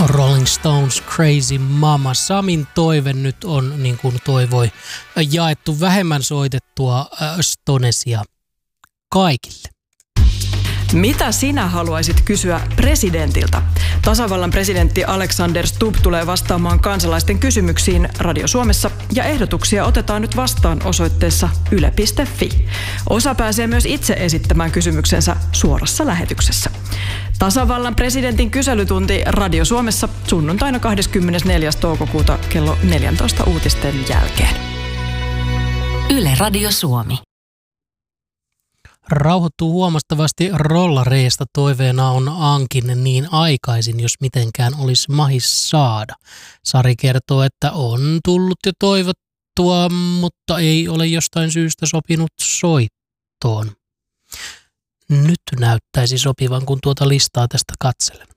Rolling Stones Crazy Mama. Samin toive nyt on, niin kuin toivoi, jaettu vähemmän soitettua Stonesia kaikille. Mitä sinä haluaisit kysyä presidentiltä? Tasavallan presidentti Alexander Stubb tulee vastaamaan kansalaisten kysymyksiin Radio Suomessa ja ehdotuksia otetaan nyt vastaan osoitteessa yle.fi. Osa pääsee myös itse esittämään kysymyksensä suorassa lähetyksessä. Tasavallan presidentin kyselytunti Radio Suomessa sunnuntaina 24. toukokuuta kello 14 uutisten jälkeen. Yle Radio Suomi. Rauhoittuu huomattavasti rollareista, toiveena on Ankin niin aikaisin, jos mitenkään olisi mahis saada. Sari kertoo, että on tullut jo toivottua, mutta ei ole jostain syystä sopinut soittoon. Nyt näyttäisi sopivan, kun tuota listaa tästä katselen.